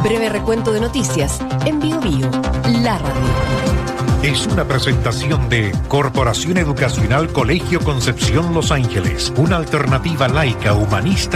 Breve recuento de noticias en Bio Bio, la radio. Es una presentación de Corporación Educacional Colegio Concepción Los Ángeles, una alternativa laica, humanista